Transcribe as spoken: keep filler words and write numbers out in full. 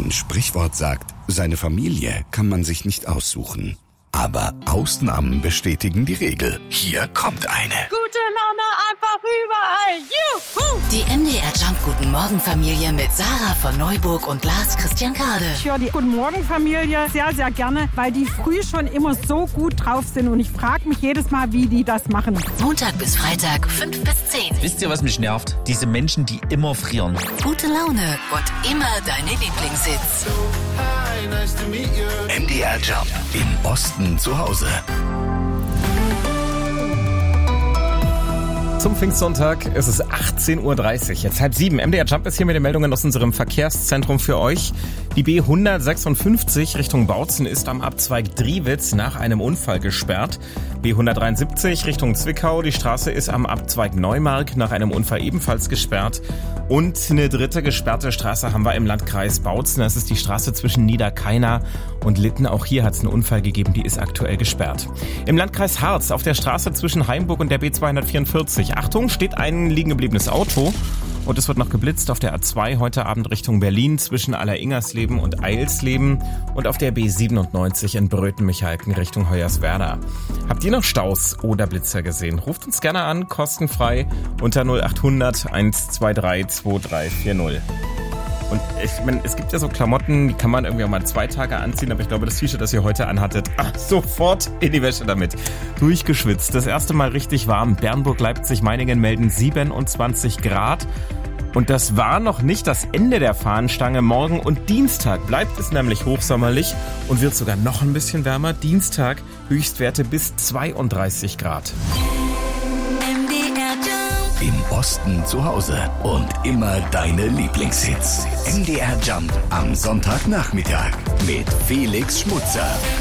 Ein Sprichwort sagt, seine Familie kann man sich nicht aussuchen. Aber Ausnahmen bestätigen die Regel. Hier kommt eine. Gute Laune einfach überall. Juhu! Die M D R Jump Guten Morgen Familie mit Sarah von Neuburg und Lars Christian Kade. Ich höre die Guten Morgen Familie sehr, sehr gerne, weil die früh schon immer so gut drauf sind. Und ich frage mich jedes Mal, wie die das machen. Montag bis Freitag, fünf bis zehn. Wisst ihr, was mich nervt? Diese Menschen, die immer frieren. Gute Laune und immer deine Lieblingshits. M D R Jump im Osten zu Hause. Zum Pfingstsonntag ist es achtzehn Uhr dreißig, jetzt halb sieben. M D R Jump ist hier mit den Meldungen aus unserem Verkehrszentrum für euch. Die B hundertsechsundfünfzig Richtung Bautzen ist am Abzweig Driewitz nach einem Unfall gesperrt. B hundertdreiundsiebzig Richtung Zwickau, die Straße ist am Abzweig Neumark nach einem Unfall ebenfalls gesperrt. Und eine dritte gesperrte Straße haben wir im Landkreis Bautzen. Das ist die Straße zwischen Niederkaina und Litten. Auch hier hat es einen Unfall gegeben, die ist aktuell gesperrt. Im Landkreis Harz auf der Straße zwischen Haimburg und der B zweihundertvierundvierzig. Achtung, steht ein liegen gebliebenes Auto. Und es wird noch geblitzt auf der A zwei heute Abend Richtung Berlin zwischen Alleringers-Leben und Eilsleben und auf der B siebenundneunzig in Bröten-Michalken Richtung Hoyerswerda. Habt ihr noch Staus oder Blitzer gesehen? Ruft uns gerne an, kostenfrei unter null achthundert hundertzweiundzwanzig zweiunddreißig vierzig. Und ich meine, es gibt ja so Klamotten, die kann man irgendwie auch mal zwei Tage anziehen, aber ich glaube, das T-Shirt, das ihr heute anhattet, ach, sofort in die Wäsche damit. Durchgeschwitzt. Das erste Mal richtig warm. Bernburg, Leipzig, Meiningen melden siebenundzwanzig Grad. Und das war noch nicht das Ende der Fahnenstange. Morgen und Dienstag bleibt es nämlich hochsommerlich und wird sogar noch ein bisschen wärmer. Dienstag Höchstwerte bis zweiunddreißig Grad. Im Osten zu Hause und immer deine Lieblingshits. M D R Jump am Sonntagnachmittag mit Felix Schmutzer.